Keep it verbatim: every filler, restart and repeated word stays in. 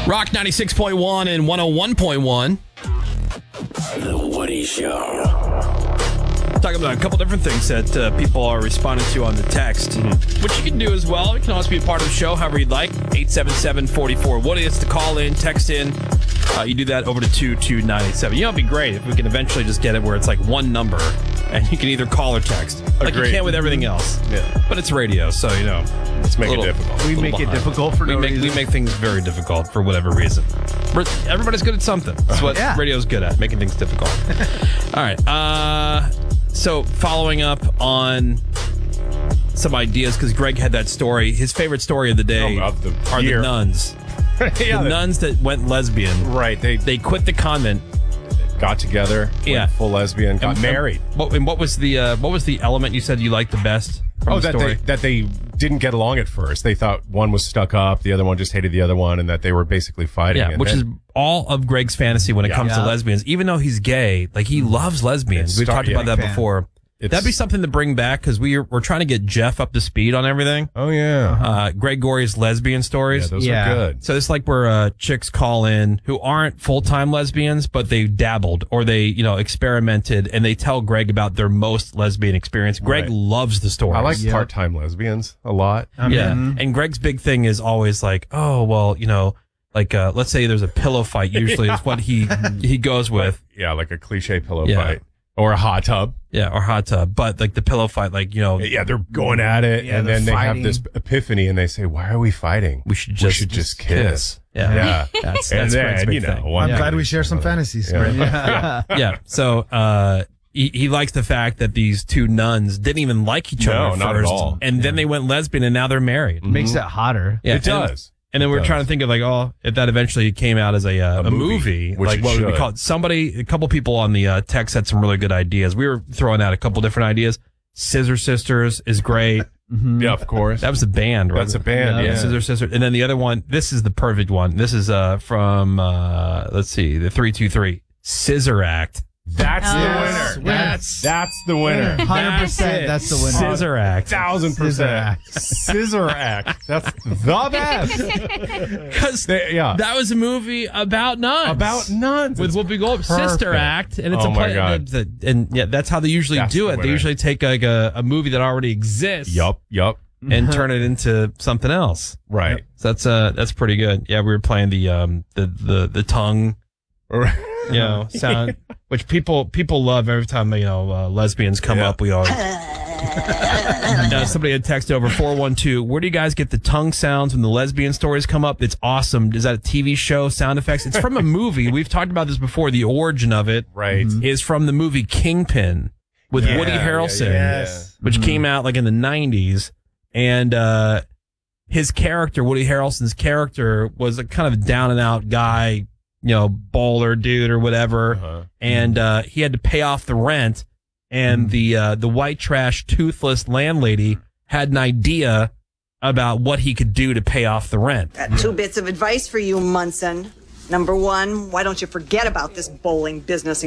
Rock ninety-six point one and one oh one point one. The Woody Show. Talking about a couple different things that uh, people are responding to on the text, mm-hmm. which you can do as well. You can also be a part of the show however you'd like. eight seven seven, four four Woody. It's to call in, text in. Uh, you do that over to two two nine eight seven. You know, it'd be great if we can eventually just get it where it's like one number and you can either call or text. Like Agreed. you can with everything else. Yeah. But it's radio, so, you know. Let's make little, it difficult. We make behind. it difficult for we no make, reason. We make things very difficult for whatever reason. We're, everybody's good at something. That's what Yeah. radio's good at, making things difficult. All right. Uh, so following up on some ideas, because Greg had that story. His favorite story of the day Oh, of the are year. the nuns. yeah, the they- nuns that went lesbian. Right. They They quit the convent. got together. Yeah. Went full lesbian. Got and- married. What, and what was the uh, what was the element you said you liked the best from Oh, the that story? they that they didn't get along at first. They thought one was stuck up, the other one just hated the other one, and that they were basically fighting. Yeah, And which then- is all of Greg's fantasy when it Yeah. comes to Yeah. lesbians. Even though he's gay, like he loves lesbians. It's We've start- talked about yeah. that Fan. before. It's- That'd be something to bring back because we we're trying to get Jeff up to speed on everything. Oh yeah. Uh, Greg Gorey's lesbian Yeah, stories. those Yeah. are good. So it's like where uh, chicks call in who aren't full-time lesbians, but they dabbled or they, you know, experimented, and they tell Greg about their most lesbian experience. Greg Right. loves the stories. I like Yeah. part-time lesbians a lot. Yeah. Mhm. And Greg's big thing is always like, oh, well, you know, like, uh, let's say there's a pillow fight, usually is what he he goes with. Yeah, like a cliche pillow Yeah. fight or a hot tub. Yeah, or hot tub. But like the pillow fight, like, you know, Yeah, they're going at it, Yeah, and they're then they fighting. have this epiphany, and they say, "Why are we fighting? we should we just, should just kiss." Yeah. Yeah. That's, And that's then, Greg's big you know, thing. one- I'm Yeah. glad we share some fantasies. Yeah. Right? Yeah. yeah. So, uh, he, he likes the fact that these two nuns didn't even like each No, other at not at first. all. And then they went lesbian and now they're married. Makes it hotter. Yeah, It and- does. And then It we're does. trying to think of like, oh, if that eventually came out as a uh, a, A movie, movie, which like it what would we should. call it? Somebody, a couple people on the uh, text had some really good ideas. We were throwing out a couple different ideas. Scissor Sisters is great. Yeah, of course. That was a band, right? That's a band, yeah. Scissor Sisters. And then the other one, this is the perfect one. This is uh from uh let's see, the three two three Scissor Act. That's Yes. the winner. That's That's the winner. one hundred percent. That's the winner. Scissor Act. Thousand Scissor percent. act. Scissor act. That's the best. Because They- yeah. that was a movie about nuns. About nuns. With It's Whoopi Goldberg, Sister perfect. Act, and it's Oh a my play, God. and, it's a- and yeah, that's how they usually That's do the it. They winner. usually take like a, a movie that already exists, Yup, yup. and turn it into something else. Right. So that's uh that's pretty good. Yeah, we were playing the um the the the tongue, you know, sound, which people people love every time you know uh, lesbians come Yeah. up. We always. Uh, somebody had text over four one two. Where do you guys get the tongue sounds when the lesbian stories come up? It's awesome. Is that a T V show sound effects? It's from a movie. We've talked about this before. The origin of it Right. is from the movie Kingpin with Yeah, Woody yeah, Harrelson, yeah, yeah. Yes. which came out like in the nineties. And uh, his character, Woody Harrelson's character, was a kind of down and out guy, you know, bowler dude or whatever. Uh-huh. And uh, he had to pay off the rent. And the uh, the white trash, toothless landlady had an idea about what he could do to pay off the rent. Got two bits of advice for you, Munson. Number one, why don't you forget about this bowling business